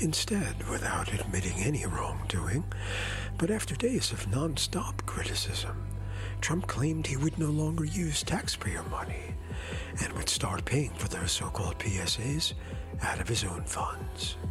instead without admitting any wrongdoing. But after days of non-stop criticism, Trump claimed he would no longer use taxpayer money and would start paying for those so-called PSAs out of his own funds.